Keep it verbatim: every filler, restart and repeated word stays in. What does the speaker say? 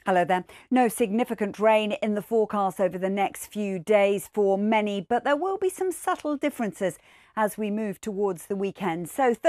Hello there. No significant rain in the forecast over the next few days for many, but there will be some subtle differences as we move towards the weekend. So